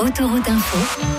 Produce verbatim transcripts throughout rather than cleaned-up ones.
Autoroute Info.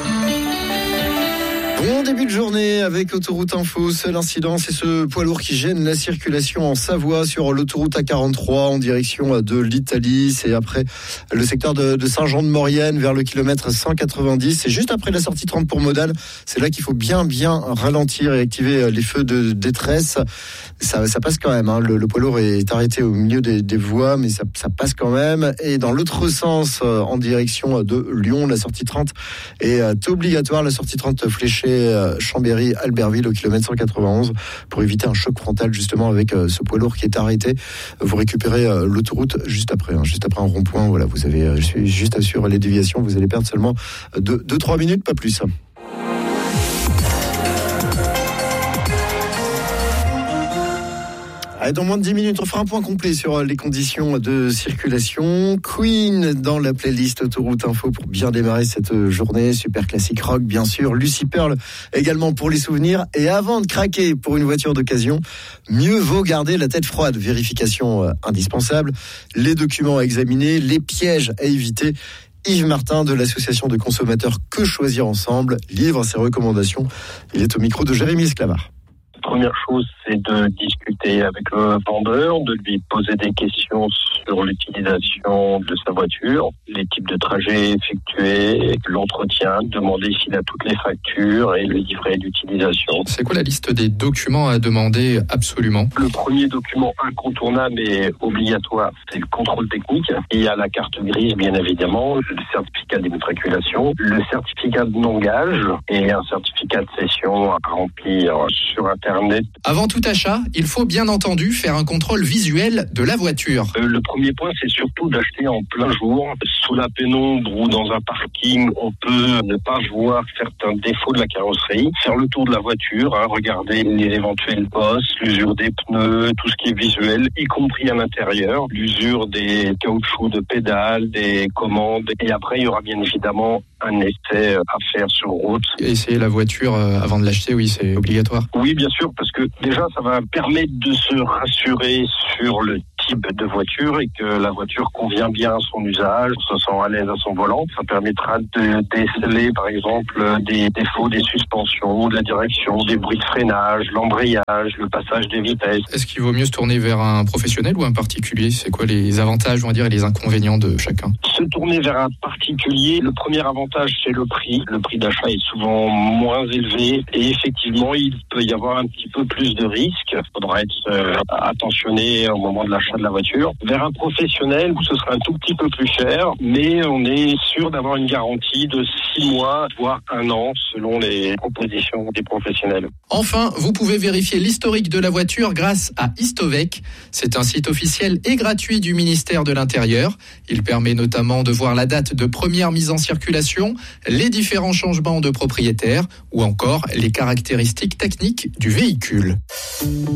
Bon début de journée avec Autoroute Info. Seul incident, c'est ce poids lourd qui gêne la circulation en Savoie sur l'autoroute A quarante-trois en direction de l'Italie. C'est après le secteur de, de Saint-Jean-de-Maurienne vers le kilomètre cent quatre-vingt-dix. C'est juste après la sortie trente pour Modane. C'est là qu'il faut bien bien ralentir et activer les feux de détresse. Ça, ça passe quand même. Hein. Le, le poids lourd est arrêté au milieu des, des voies, mais ça, ça passe quand même. Et dans l'autre sens, en direction de Lyon, la sortie trente est obligatoire. La sortie trente fléchée Chambéry-Albertville au kilomètre cent quatre-vingt-onze pour éviter un choc frontal justement avec ce poids lourd qui est arrêté. Vous récupérez l'autoroute juste après, hein, juste après un rond-point. Voilà, vous avez juste sur les déviations, vous allez perdre seulement deux trois minutes, pas plus. Allez, dans moins de dix minutes, on fera un point complet sur les conditions de circulation. Queen dans la playlist Autoroute Info pour bien démarrer cette journée. Super classique rock, bien sûr. Lucy Pearl également pour les souvenirs. Et avant de craquer pour une voiture d'occasion, mieux vaut garder la tête froide. Vérification indispensable. Les documents à examiner, les pièges à éviter. Yves Martin de l'association de consommateurs Que Choisir Ensemble livre ses recommandations. Il est au micro de Jérémy Esclavard. Première chose, c'est de discuter avec le vendeur, de lui poser des questions sur l'utilisation de sa voiture, les types de trajets effectués, l'entretien, demander s'il a toutes les factures et le livret d'utilisation. C'est quoi la liste des documents à demander absolument ? Le premier document incontournable et obligatoire, c'est le contrôle technique. Il y a la carte grise, bien évidemment, le certificat d'immatriculation, le certificat de non-gage et un certificat de cession à remplir sur Internet. Avant tout achat, il faut bien entendu faire un contrôle visuel de la voiture. Euh, le premier point, c'est surtout d'acheter en plein jour. Sous la pénombre ou dans un parking, on peut ne pas voir certains défauts de la carrosserie. Faire le tour de la voiture, hein, regarder les éventuelles bosses, l'usure des pneus, tout ce qui est visuel, y compris à l'intérieur, l'usure des caoutchoucs de pédales, des commandes. Et après, il y aura bien évidemment un essai à faire sur route. Essayer la voiture avant de l'acheter, oui, c'est obligatoire. Oui, bien sûr, parce que déjà, ça va permettre de se rassurer sur le type de voiture et que la voiture convient bien à son usage, se sent à l'aise à son volant. Ça permettra de déceler, par exemple, des défauts des suspensions, de la direction, des bruits de freinage, l'embrayage, le passage des vitesses. Est-ce qu'il vaut mieux se tourner vers un professionnel ou un particulier ? C'est quoi les avantages, on va dire, et les inconvénients de chacun ? Se tourner vers un particulier, le premier avantage, c'est le prix. Le prix d'achat est souvent moins élevé et effectivement, il peut y avoir un petit peu plus de risques. Il faudra être euh, attentionné au moment de l'achat de la voiture. Vers un professionnel, où ce sera un tout petit peu plus cher, mais on est sûr d'avoir une garantie de six mois, voire un an, selon les propositions des professionnels. Enfin, vous pouvez vérifier l'historique de la voiture grâce à Histovec. C'est un site officiel et gratuit du ministère de l'Intérieur. Il permet notamment de voir la date de première mise en circulation, les différents changements de propriétaire ou encore les caractéristiques techniques du véhicule.